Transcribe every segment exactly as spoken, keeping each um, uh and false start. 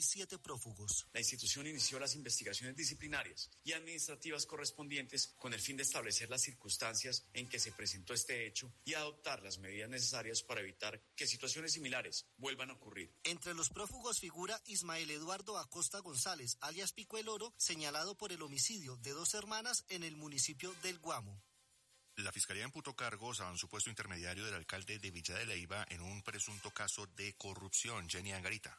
siete prófugos. La institución inició las investigaciones disciplinarias y administrativas correspondientes con el fin de establecer las circunstancias en que se presentó este hecho y adoptar las medidas necesarias para evitar que situaciones similares vuelvan a ocurrir. Entre los prófugos figura Ismael Eduardo Acosta González, alias Pico el Oro, señalado por el homicidio de dos hermanas en el municipio del Guamo. La Fiscalía imputó cargos a un supuesto intermediario del alcalde de Villa de Leyva en un presunto caso de corrupción. Jenny Angarita.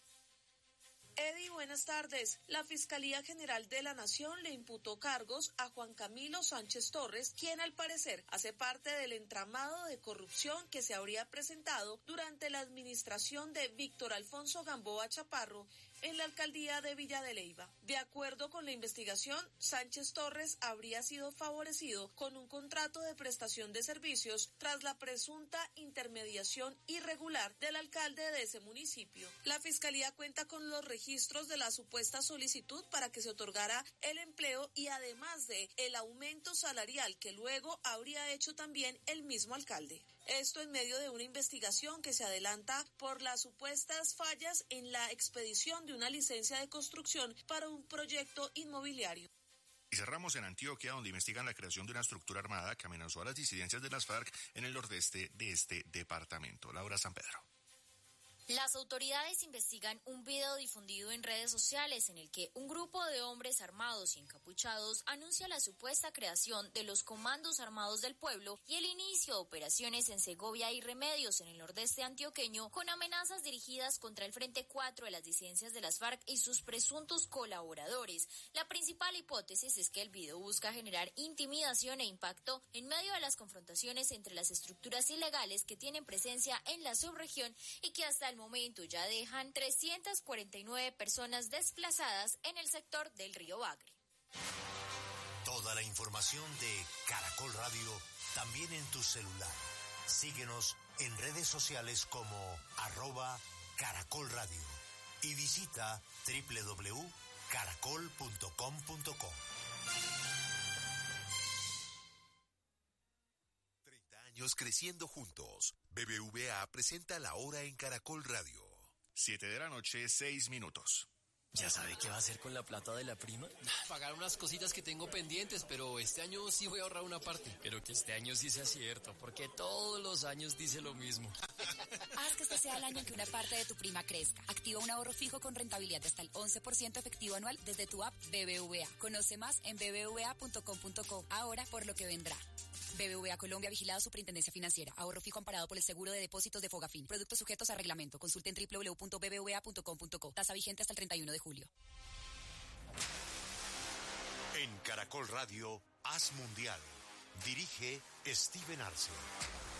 Eddie, buenas tardes. La Fiscalía General de la Nación le imputó cargos a Juan Camilo Sánchez Torres, quien al parecer hace parte del entramado de corrupción que se habría presentado durante la administración de Víctor Alfonso Gamboa Chaparro en la alcaldía de Villa de Leyva. De acuerdo con la investigación, Sánchez Torres habría sido favorecido con un contrato de prestación de servicios tras la presunta intermediación irregular del alcalde de ese municipio. La Fiscalía cuenta con los registros de la supuesta solicitud para que se otorgara el empleo y además de el aumento salarial que luego habría hecho también el mismo alcalde. Esto en medio de una investigación que se adelanta por las supuestas fallas en la expedición de una licencia de construcción para un proyecto inmobiliario. Y cerramos en Antioquia, donde investigan la creación de una estructura armada que amenazó a las disidencias de las FARC en el nordeste de este departamento. Laura San Pedro. Las autoridades investigan un video difundido en redes sociales en el que un grupo de hombres armados y encapuchados anuncia la supuesta creación de los Comandos Armados del Pueblo y el inicio de operaciones en Segovia y Remedios en el nordeste antioqueño con amenazas dirigidas contra el Frente cuatro de las disidencias de las FARC y sus presuntos colaboradores. La principal hipótesis es que el video busca generar intimidación e impacto en medio de las confrontaciones entre las estructuras ilegales que tienen presencia en la subregión y que hasta el momento ya dejan trescientas cuarenta y nueve personas desplazadas en el sector del río Bagre. Toda la información de Caracol Radio también en tu celular. Síguenos en redes sociales como arroba Caracol Radio y visita doble u doble u doble u punto caracol punto com punto co. treinta años creciendo juntos. B B V A presenta La Hora en Caracol Radio. Siete de la noche, seis minutos. ¿Ya sabe qué va a hacer con la plata de la prima? Pagar unas cositas que tengo pendientes, pero este año sí voy a ahorrar una parte. Pero que este año sí sea cierto, porque todos los años dice lo mismo. Haz que este sea el año en que una parte de tu prima crezca. Activa un ahorro fijo con rentabilidad de hasta el once por ciento efectivo anual desde tu app B B V A. Conoce más en b b v a punto com punto co. Ahora por lo que vendrá. B B V A Colombia, vigilado Superintendencia Financiera. Ahorro fijo amparado por el seguro de depósitos de Fogafín. Productos sujetos a reglamento. Consulte en doble u doble u doble u punto b b v a punto com punto co. Tasa vigente hasta el treinta y uno de julio. En Caracol Radio, Haz Mundial. Dirige Steven Arce.